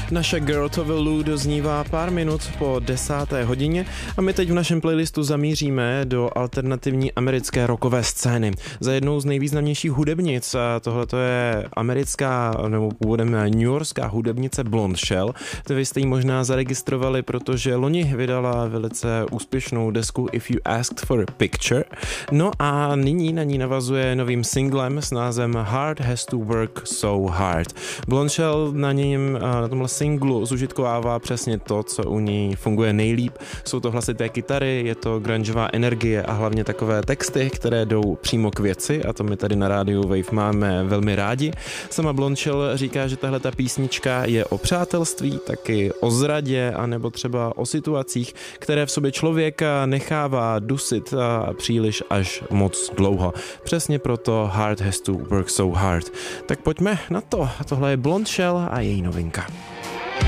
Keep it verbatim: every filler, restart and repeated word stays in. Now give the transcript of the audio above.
Naše Girl to Will doznívá pár minut po desáté hodině a my teď v našem playlistu zamíříme do alternativní americké rockové scény. Za jednou z nejvýznamnějších hudebnic, a tohle je americká nebo původem newyorská hudebnice Blonde Shell. To vy jste ji možná zaregistrovali, protože loni vydala velice úspěšnou desku If You Asked for a Picture. No a nyní na ní navazuje novým singlem s názvem Hard Has to Work So Hard. Blonde Shell na něm, na tomhle singlu zužitkovává přesně to, co u ní funguje nejlíp. Jsou to hlasité kytary, je to grungeová energie a hlavně takové texty, které jdou přímo k věci, a to my tady na rádiu Wave máme velmi rádi. Sama Blonde Shell říká, že tahle ta písnička je o přátelství, taky o zradě, anebo třeba o situacích, které v sobě člověka nechává dusit a příliš až moc dlouho. Přesně proto Hard Has to Work So Hard. Tak pojďme na to. Tohle je Blonde Shell a její novinka.